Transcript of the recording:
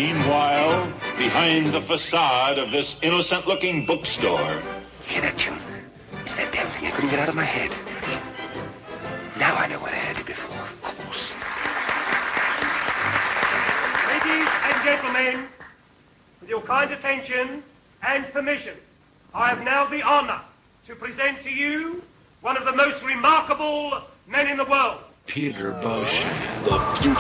Meanwhile, behind the facade of this innocent-looking bookstore... Hear that tune? It's that damn thing I couldn't get out of my head. Now I know what I heard it before, of course. Ladies and gentlemen, with your kind attention and permission, I have now the honor to present to you one of the most remarkable men in the world. Peter Bosch. The future